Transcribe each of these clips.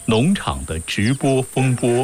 农场的直播风波。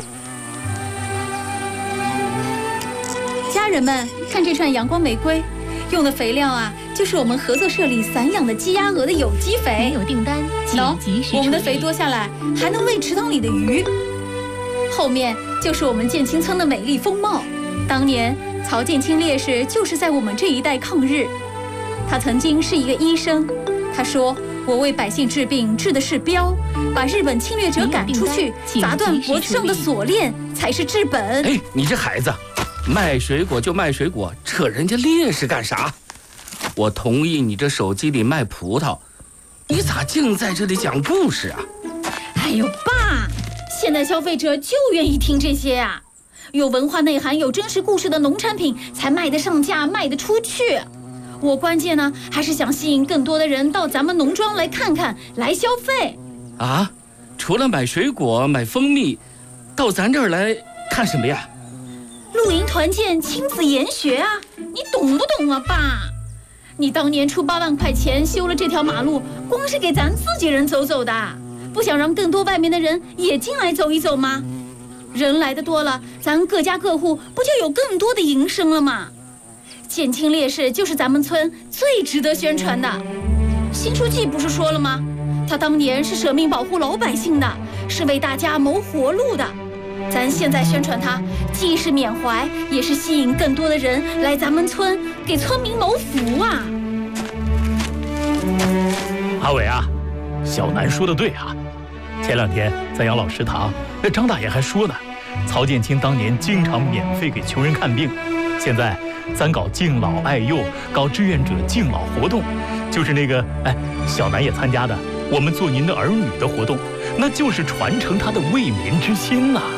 家人们，看这串阳光玫瑰，用的肥料啊，就是我们合作社里散养的鸡鸭鹅的有机肥。 没有订单，请及时处理。 我们的肥多下来，还能喂池塘里的鱼。后面就是我们建清村的美丽风貌。当年曹建清烈士就是在我们这一带抗日，他曾经是一个医生。他说：“我为百姓治病，治的是标，把日本侵略者赶出去，砸断脖子上的锁链，才是治本。” 哎，你这孩子，卖水果就卖水果，扯人家烈士干啥？我同意你这手机里卖葡萄，你咋净在这里讲故事啊？ 哎呦，爸，现在消费者就愿意听这些啊，有文化内涵、有真实故事的农产品才卖得上架、卖得出去。我关键呢，还是想吸引更多的人到咱们农庄来看看，来消费。 啊，除了买水果、买蜂蜜，到咱这儿来看什么呀？ 露营团建、亲子研学啊，你懂不懂啊，爸？你当年出8万块钱修了这条马路，光是给咱自己人走走的，不想让更多外面的人也进来走一走吗？人来的多了，咱各家各户不就有更多的营生了吗？建清烈士就是咱们村最值得宣传的。新书记不是说了吗？他当年是舍命保护老百姓的，是为大家谋活路的。咱现在宣传他，既是缅怀，也是吸引更多的人来咱们村，给村民谋福啊！ 阿伟啊，小南说的对啊。前2天在养老食堂，那张大爷还说呢，曹建清当年经常免费给穷人看病。现在咱搞敬老爱幼，搞志愿者敬老活动，就是那个小南也参加的我们做您的儿女的活动，那就是传承他的为民之心呐。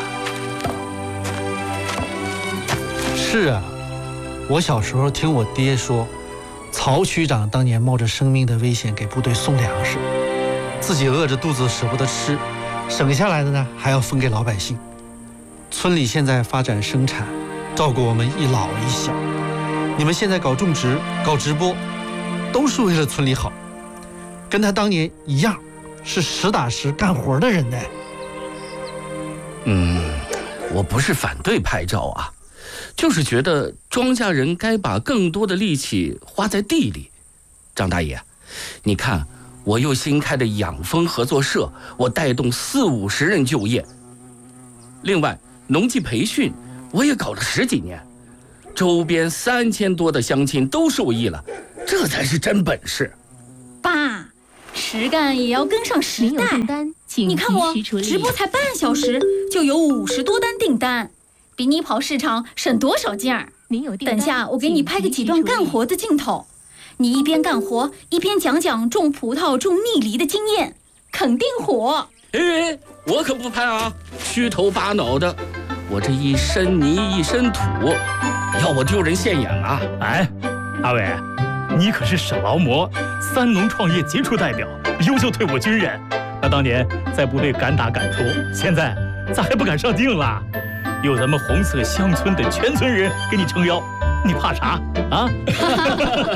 是啊，我小时候听我爹说，曹区长当年冒着生命的危险给部队送粮食，自己饿着肚子舍不得吃，省下来的呢还要分给老百姓。村里现在发展生产，照顾我们一老一小，你们现在搞种植、搞直播，都是为了村里好，跟他当年一样，是实打实干活的人呢。 我不是反对拍照啊，就是觉得庄稼人该把更多的力气花在地里。张大爷，你看我又新开的养蜂合作社，我带动40-50人就业。另外农技培训我也搞了10几年，周边3000多的乡亲都受益了，这才是真本事。 爸，实干也要跟上时代。你看我直播才半小时，就有50多单订单，比你跑市场省多少劲儿？等下我给你拍个几段干活的镜头，你一边干活一边讲讲种葡萄、种蜜梨的经验，肯定火。 我可不拍啊，虚头巴脑的，我这一身泥一身土，要我丢人现眼啊！ 哎，阿伟，你可是省劳模、3农创业杰出代表、优秀退伍军人，那当年在部队敢打敢冲，现在咋还不敢上镜了？有咱们红色乡村的全村人给你撑腰，你怕啥啊？